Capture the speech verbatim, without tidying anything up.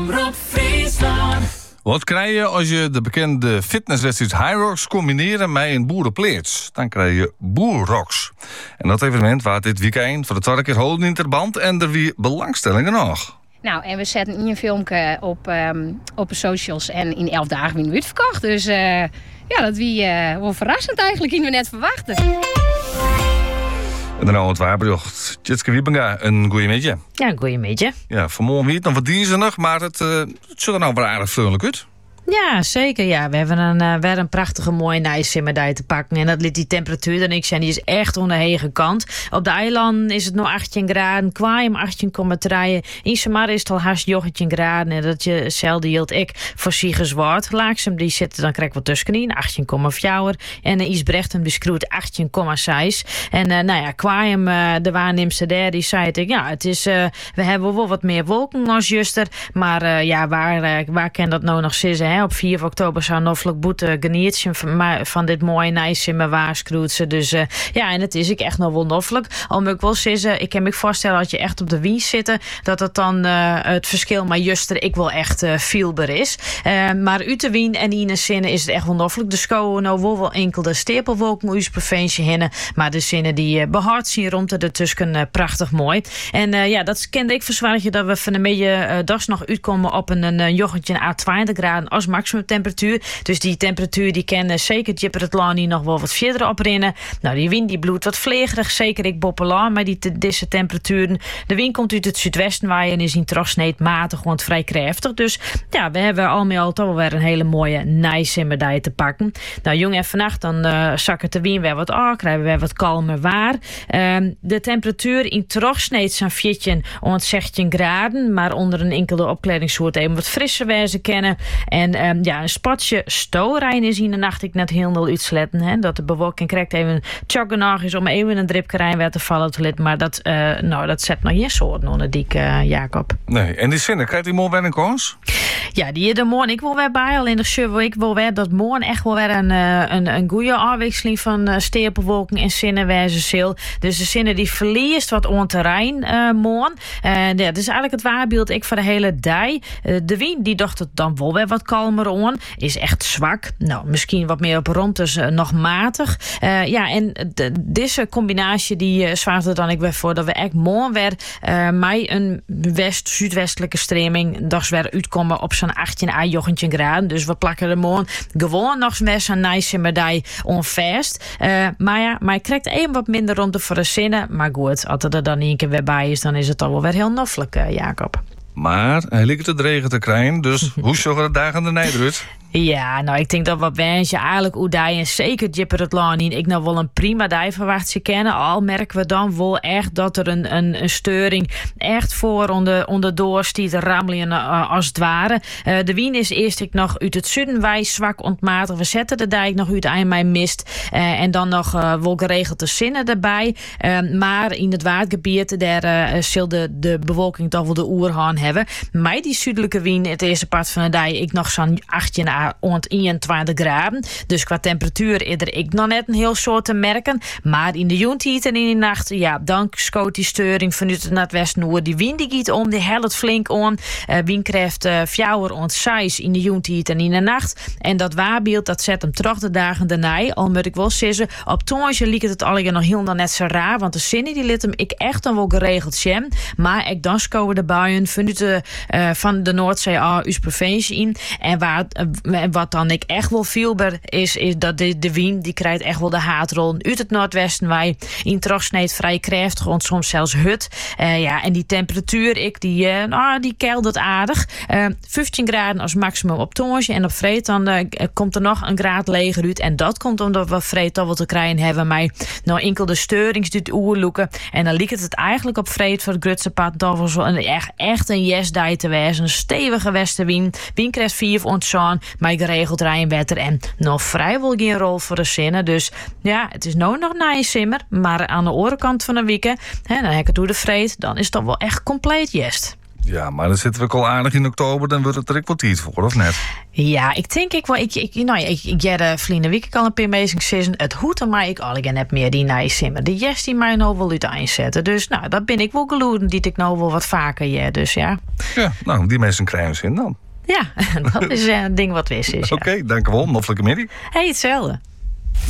Omroep Friesland. Wat krijg je als je de bekende fitnesswedstrijd Hyrox combineert met een boerenpleats? Dan krijg je Boerrocks. En dat evenement waar dit weekend voor de tweede keer houden in Terband en er wie belangstellingen nog. Nou, en we zetten een filmpje op, um, op de socials en in elf dagen weer uitverkocht. Dus uh, ja, dat wie uh, wel verrassend eigenlijk, in we net verwachten. En dan nou het waarbericht. Tjitske Wiebenga, een goeie middag. Ja, een goeie middag. Ja, vanmorgen wie het nog wat dierzinnig, maar het, uh, het ziet er nou wel aardig vrolijk uit. Ja, zeker. Ja. We hebben een, uh, weer een prachtige mooie nijsimmerdag te pakken. En dat liet die temperatuur dan ik zijn, die is echt onder de hege kant. Op de eilanden is het nog achttien graden, Kwaaiem achttien komma drie. In Samar is het al haast negentien graden. En dat je zelden hield ik voor Siegerswaard. Laaksem die zitten dan krijg ik wat tussenin, achttien komma vier. En uh, Isbrechten die schroeit achttien komma zes. En uh, nou ja, Kwaaiem, uh, de waarnemster daar, die zei het. Ja, het is, uh, we hebben wel wat meer wolken als juster. Maar uh, ja, waar, uh, waar kan dat nou nog zitten? Hè? Op vier oktober zou Noffelijk Boete geniet van, van dit mooie nijsimmer waarschuwt. Dus uh, ja, en het is ik echt nog wel noffelijk. Al moet ik wel zeggen, ik kan me voorstellen dat je echt op de wies zitten, dat het dan uh, het verschil maar juster ik wel echt uh, vielber is. Uh, maar uit de wien en in de zinnen is het echt wel noffelijk. De schoon nou wel wel enkel de stapelwolken uit de provincie hinnen, maar de zinnen die uh, behaard zien rond de tusken uh, prachtig mooi. En uh, ja, dat kende ik verzwaartje dat we van de middag uh, das nog uitkomen op een, een joggetje à twintig graden als maximum temperatuur. Dus die temperatuur die kan uh, zeker Jipper het Lani nog wel wat verder oprinnen. Nou, die wind die bloedt wat vlegerig, zeker ik boppelaan, maar die te, deze temperaturen. De wind komt uit het zuidwesten waaien en is in terugsneed matig, gewoon vrij krachtig. Dus ja, we hebben al met al toch wel weer een hele mooie nijsimmerdag te pakken. Nou, jong en vannacht dan uh, zakken de wind weer wat af, krijgen we weer wat kalmer waar. Um, de temperatuur in terugsneed zijn veertien om zestien graden, maar onder een enkele opkledingssoort even wat frisser wezen kennen. En um, ja, een spatje stoorijn is in de nacht ik net heel veel uitsletten. Hè, dat de bewolking krijgt even tjoggenaag is om even een dripkerijn weer te vallen te litten. Maar dat, uh, nou, dat zet nog geen soort onder die uh, Jacob. Nee, en die zinnen, krijgt die morgen weer een kans? Ja, die er morgen ik wil weer bij. Alleen de show ik wil weer dat morgen echt wel weer een, een, een goede afwisseling van uh, stapelwolken en zinnenwijze zil. Dus de zinnen die verliest wat on terrein uh, morgen. Uh, ja, dat is eigenlijk het waarbeeld ik voor de hele dag. Uh, de wind die dacht het dan wel weer wat kalmer on. Is echt zwak. Nou, misschien wat meer op rond, dus uh, nog matig. Uh, ja, en de, deze combinatie die uh, zwaart er dan ik weer voor dat we echt morgen weer uh, met een west-zuidwestelijke streming dags weer uitkomen op zo'n achttien à negentien graden. Dus we plakken er morgen gewoon nog eens een nice medaille onvast. Uh, maar ja, maar je krijgt even wat minder rond de voor de zinnen. Maar goed, als er dan één keer weer bij is, dan is het al wel weer heel noffelijk, uh, Jacob. Maar hij lijkt het regen te krijgen, dus hoe zorgen de dagen de Nederland? Ja, nou, ik denk dat wat wens je eigenlijk hoe die en zeker Jipper het Lani ik nou wel een prima die verwacht ze kennen. Al merken we dan wel echt dat er een, een, een steuring echt voor onder, onderdoor stiet rammelen uh, als het ware. Uh, de wien is eerst ik nog uit het zuiden wij zwak ontmatig. We zetten de dijk nog uit aan mijn mist. Uh, en dan nog uh, wel geregelde zinnen erbij. Uh, maar in het waardgebied daar uh, zal de, de bewolking toch wel de oerhaan hebben. Maar die zuidelijke wien, het eerste part van de dag ik nog zo'n achttien à eenentwintig graden. Dus qua temperatuur is er ik nog net een heel soort te merken. Maar in de joentijd en in de nacht, ja, dan scoot die steuring vanuit het noordwesten. Die wind die giet om, die helpt flink om. Uh, wind krijgt uh, fjouwer ont zes in de joentijd en in de nacht. En dat waarbeeld, dat zet hem terug de dagen daarna. Al moet ik wel zeggen, op toonje liep het allemaal nog heel dan net zo raar. Want de zinnen die liet hem ik echt dan wel geregeld zien. Maar ik dan scoren de buien vanuit de, uh, van de Noordzee à uw provincie in. En waar uh, En wat dan ik echt wel vielber is, is dat de, de wind die krijgt echt wel de haatrol uit het noordwesten. Wij in terugsneed vrij krachtig, gewoon soms zelfs hut. Uh, ja, en die temperatuur, ik, die, uh, nou, die keldert aardig. Uh, vijftien graden als maximum op Toonsje. En op Vreed dan uh, komt er nog een graad leger uit. En dat komt omdat we Vreed al wat te krijgen hebben. Maar nou enkel de steurings die oerloeken. En dan liep het het eigenlijk op Vreed voor het Grutse pad. Dat was wel een, echt, echt een yes-die te wezen. Een stevige westenwind. Wind krijgt vier ontzaan. Maar geregeld rijnwetter en nog vrijwel geen rol voor de zinnen. Dus ja, het is nou nog nijsimmer. Maar aan de orenkant van de week, hè, dan heb ik het door de vreed. Dan is dat wel echt compleet jest. Ja, maar dan zitten we ook al aardig in oktober. Dan wordt het er ook wat tijd voor, of net? Ja, ik denk ik wel. Ik, ik, nou ja, ik, ik de vliende week al een paar amazing season. Het hoeft er maar ik al ik heb meer die nijsimmer. De yes die mij nou wel uit aanzetten. Dus nou, dat ben ik wel geloeden die ik nou wel wat vaker ja. Dus ja. Ja, nou, die mensen krijgen zin dan. Ja, dat is een ding wat wist is. Ja. Oké, okay, dank u wel. Noffelijke middag. Hey, hetzelfde.